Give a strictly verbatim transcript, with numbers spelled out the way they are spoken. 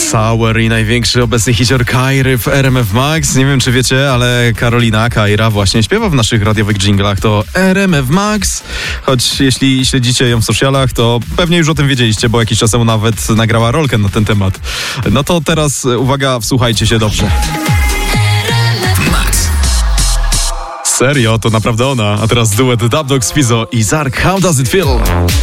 Sour i największy obecny hicior Kairy w R M F Max. Nie wiem, czy wiecie, ale Karolina Kaira właśnie śpiewa w naszych radiowych dżinglach. To R M F Max. Choć jeśli śledzicie ją w socialach, to pewnie już o tym wiedzieliście, bo jakiś czas temu nawet nagrała rolkę na ten temat. No to teraz uwaga, wsłuchajcie się dobrze. Max. Serio, to naprawdę ona. A teraz duet Dub Dogs Fizzo i Zark. How does it feel?